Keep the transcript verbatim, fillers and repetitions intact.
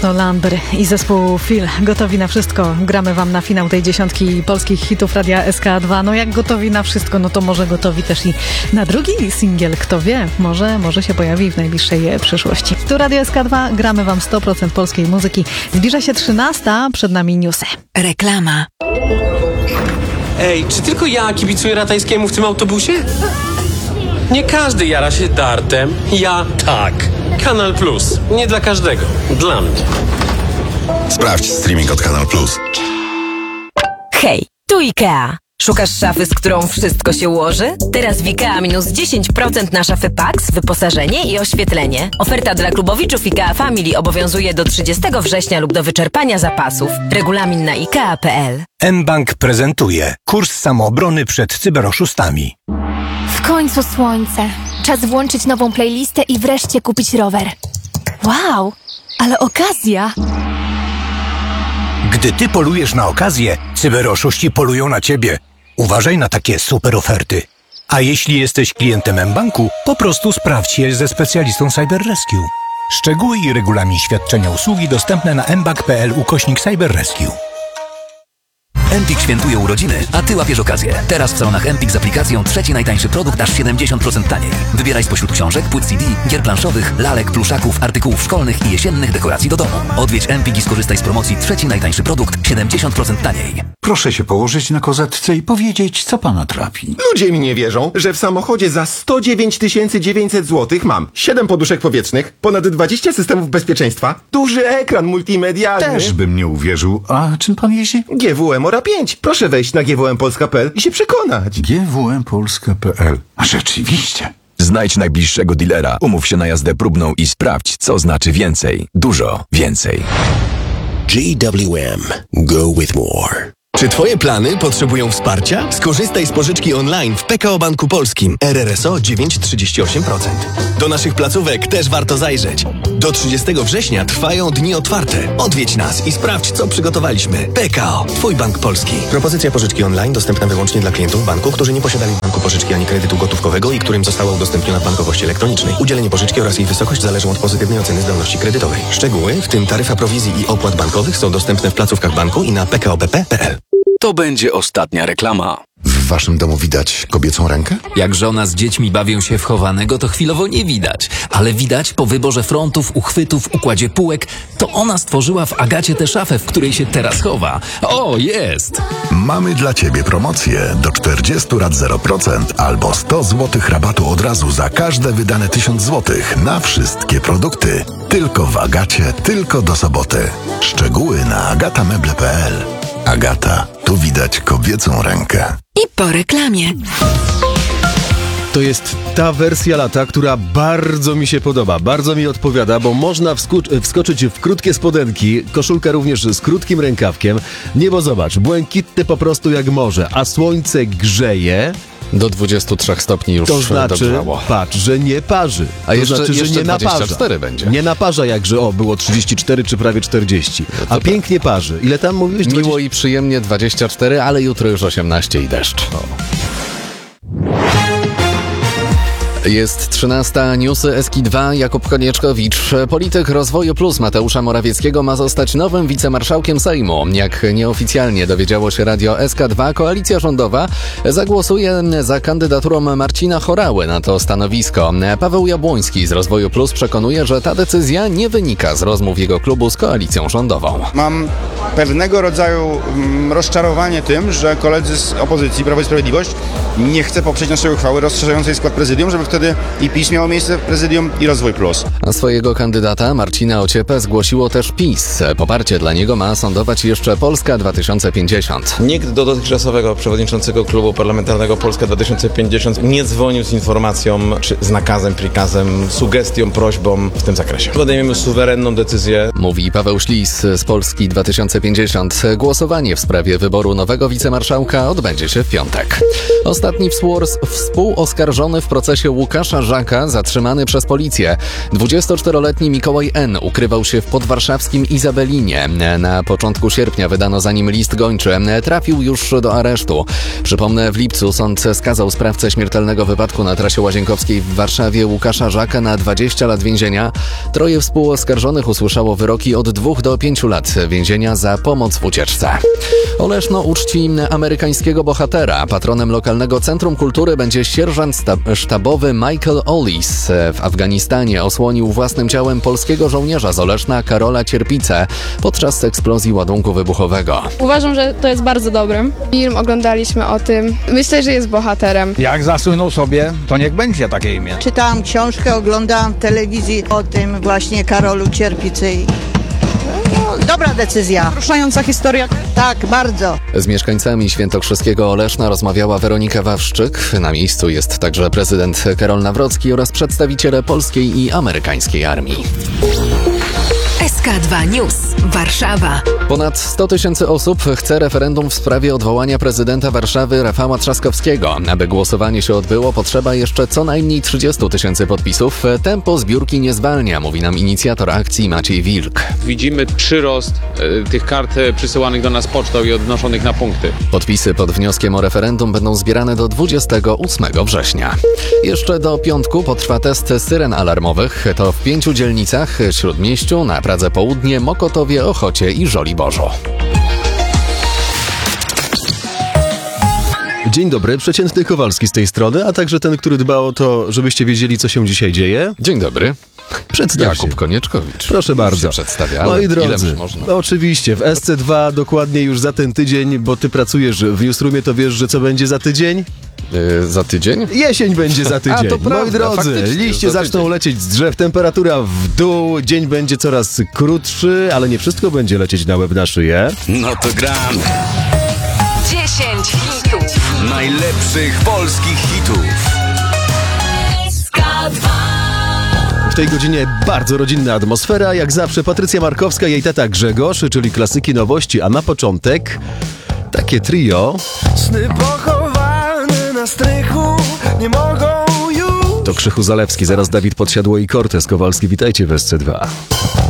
to Landry i zespół Feel. Gotowi na wszystko. Gramy wam na finał tej dziesiątki polskich hitów Radia S K dwa. No jak gotowi na wszystko, no to może gotowi też i na drugi singiel. Kto wie, może, może się pojawi w najbliższej przyszłości. Tu Radio S K dwa, gramy wam sto procent polskiej muzyki. Zbliża się trzynasta, przed nami newsy. Reklama. Ej, czy tylko ja kibicuję Ratajskiemu w tym autobusie? Nie każdy jara się dartem. Ja tak. Kanal Plus. Nie dla każdego. Dla mnie. Sprawdź streaming od Kanal Plus. Hej, tu IKEA. Szukasz szafy, z którą wszystko się ułoży? Teraz w IKEA minus dziesięć procent na szafy Pax, wyposażenie i oświetlenie. Oferta dla klubowiczów IKEA Family obowiązuje do trzydziestego września lub do wyczerpania zapasów. Regulamin na ikea kropka p l. mBank prezentuje kurs samoobrony przed cyberoszustami. W końcu słońce. Czas włączyć nową playlistę i wreszcie kupić rower. Wow, ale okazja! Gdy ty polujesz na okazję, cyberoszuści polują na ciebie. Uważaj na takie super oferty. A jeśli jesteś klientem mBanku, po prostu sprawdź je ze specjalistą Cyber Rescue. Szczegóły i regulamin świadczenia usługi dostępne na mbank kropka p l ukośnik Cyber Rescue. Empik świętuje urodziny, a ty łapiesz okazję. Teraz w salonach Empik z aplikacją trzeci najtańszy produkt aż siedemdziesiąt procent taniej. Wybieraj spośród książek, płyt C D, gier planszowych, lalek, pluszaków, artykułów szkolnych i jesiennych dekoracji do domu. Odwiedź Empik i skorzystaj z promocji trzeci najtańszy produkt siedemdziesiąt procent taniej. Proszę się położyć na kozetce i powiedzieć, co pana trapi. Ludzie mi nie wierzą, że w samochodzie za sto dziewięć tysięcy dziewięćset złotych mam siedem poduszek powietrznych, ponad dwadzieścia systemów bezpieczeństwa, duży ekran multimedialny. Też bym nie uwierzył. A czym pan jeździ? G W M Ora pięć. Proszę wejść na g w m polska kropka p l i się przekonać. g w m polska kropka p l. A rzeczywiście. Znajdź najbliższego dealera, umów się na jazdę próbną i sprawdź, co znaczy więcej. Dużo więcej. G W M. Go with more. Czy twoje plany potrzebują wsparcia? Skorzystaj z pożyczki online w P K O Banku Polskim. R R S O dziewięć przecinek trzydzieści osiem procent. Do naszych placówek też warto zajrzeć. Do trzydziestego września trwają dni otwarte. Odwiedź nas i sprawdź, co przygotowaliśmy. P K O. Twój bank polski. Propozycja pożyczki online dostępna wyłącznie dla klientów banku, którzy nie posiadali w banku pożyczki ani kredytu gotówkowego i którym została udostępniona w bankowości elektronicznej. Udzielenie pożyczki oraz jej wysokość zależą od pozytywnej oceny zdolności kredytowej. Szczegóły, w tym taryfa prowizji i opłat bankowych, są dostępne w placówkach banku i na p k o b p kropka p l. To będzie ostatnia reklama. W waszym domu widać kobiecą rękę? Jak żona z dziećmi bawią się w chowanego, to chwilowo nie widać. Ale widać po wyborze frontów, uchwytów, układzie półek, to ona stworzyła w Agacie tę szafę, w której się teraz chowa. O, jest! Mamy dla ciebie promocję do czterdziestu rat zero procent albo sto złotych rabatu od razu za każde wydane tysiąc złotych na wszystkie produkty. Tylko w Agacie, tylko do soboty. Szczegóły na agata meble kropka p l. Agata, tu widać kobiecą rękę. I po reklamie. To jest ta wersja lata, która bardzo mi się podoba, bardzo mi odpowiada, bo można wsku- wskoczyć w krótkie spodenki, koszulka również z krótkim rękawkiem. Niebo zobacz, błękitne po prostu jak morze, a słońce grzeje. Do dwudziestu trzech stopni już to znaczy, dogrzało. Patrz, że nie parzy. A to jeszcze, znaczy, że jeszcze nie dwadzieścia naparza. cztery będzie. Nie naparza jak, że o, było trzydzieści cztery czy prawie czterdzieści. A tak. pięknie parzy. Ile tam mówiłeś? Miło dwadzieścia i przyjemnie dwadzieścia cztery, ale jutro już osiemnaście i deszcz. O. Jest trzynasta, newsy S K dwa, Jakub Konieczkowicz. Polityk Rozwoju Plus Mateusza Morawieckiego ma zostać nowym wicemarszałkiem Sejmu. Jak nieoficjalnie dowiedziało się Radio S K dwa, koalicja rządowa zagłosuje za kandydaturą Marcina Horały na to stanowisko. Paweł Jabłoński z Rozwoju Plus przekonuje, że ta decyzja nie wynika z rozmów jego klubu z koalicją rządową. Mam pewnego rodzaju mm, rozczarowanie tym, że koledzy z opozycji, Prawo i Sprawiedliwość, nie chce poprzeć naszej uchwały rozszerzającej skład prezydium, żeby wtedy i PiS miało miejsce w prezydium i Rozwój Plus. A swojego kandydata Marcina Ociepę zgłosiło też PiS. Poparcie dla niego ma sądować jeszcze Polska dwa tysiące pięćdziesiąt. Nikt do dotychczasowego przewodniczącego klubu parlamentarnego Polska dwa tysiące pięćdziesiąt nie dzwonił z informacją, czy z nakazem, prikazem, sugestią, prośbą w tym zakresie. Podejmiemy suwerenną decyzję. Mówi Paweł Ślis z Polski dwa tysiące pięćdziesiąt. Głosowanie w sprawie wyboru nowego wicemarszałka odbędzie się w piątek. Ostatni współoskarżony w procesie Łukasza Żaka zatrzymany przez policję. dwudziestoczteroletni Mikołaj N. ukrywał się w podwarszawskim Izabelinie. Na początku sierpnia wydano za nim list gończy. Trafił już do aresztu. Przypomnę, w lipcu sąd skazał sprawcę śmiertelnego wypadku na trasie Łazienkowskiej w Warszawie Łukasza Żaka na dwadzieścia lat więzienia. Troje współoskarżonych usłyszało wyroki od dwóch do pięciu lat więzienia za pomoc w ucieczce. Oleszno uczci amerykańskiego bohatera. Patronem lokalnego Centrum Kultury będzie sierżant sztabowy Michael Ollis. W Afganistanie osłonił własnym ciałem polskiego żołnierza z Oleszna Karola Cierpicę podczas eksplozji ładunku wybuchowego. Uważam, że to jest bardzo dobre. Film oglądaliśmy o tym. Myślę, że jest bohaterem. Jak zasłynął sobie, to niech będzie takie imię. Czytałam książkę, oglądałam telewizji o tym właśnie Karolu Cierpicy. No, dobra decyzja. Poruszająca historia. Tak, bardzo. Z mieszkańcami świętokrzyskiego Oleszna rozmawiała Weronika Wawrzyk. Na miejscu jest także prezydent Karol Nawrocki oraz przedstawiciele polskiej i amerykańskiej armii. S K dwa News. Warszawa. Ponad sto tysięcy osób chce referendum w sprawie odwołania prezydenta Warszawy Rafała Trzaskowskiego. Aby głosowanie się odbyło, potrzeba jeszcze co najmniej trzydziestu tysięcy podpisów. Tempo zbiórki nie zwalnia, mówi nam inicjator akcji Maciej Wilk. Widzimy przyrost y, tych kart przysyłanych do nas pocztą i odnoszonych na punkty. Podpisy pod wnioskiem o referendum będą zbierane do dwudziestego ósmego września. Jeszcze do piątku potrwa test syren alarmowych. To w pięciu dzielnicach: Śródmieściu, na Pradze Południe, Mokotowie, Ochocie i Żoliborzu. Dzień dobry, przeciętny Kowalski z tej strony, a także ten, który dba o to, żebyście wiedzieli, co się dzisiaj dzieje. Dzień dobry. Przedstaw Jakub się. Konieczkowicz. Proszę bardzo. Przedstawia, Moi drodzy, ile można? no oczywiście, w S C dwa dokładnie już za ten tydzień, bo ty pracujesz w Newsroomie, to wiesz, że co będzie za tydzień? Yy, za tydzień? Jesień będzie za tydzień. A, to prawda, moi drodzy, faktycznie, liście za zaczną tydzień. lecieć z drzew, temperatura w dół, dzień będzie coraz krótszy, ale nie wszystko będzie lecieć na łeb na szyję. No to gramy. dziesięć hitów. Najlepszych polskich hitów. S K dwa. W tej godzinie bardzo rodzinna atmosfera, jak zawsze Patrycja Markowska, jej tata Grzegorz, czyli klasyki nowości, a na początek takie trio. Sny pochowane na strychu nie mogą już. To Krzychu Zalewski, zaraz Dawid Podsiadło i Cortez Kowalski. Witajcie w S C dwa.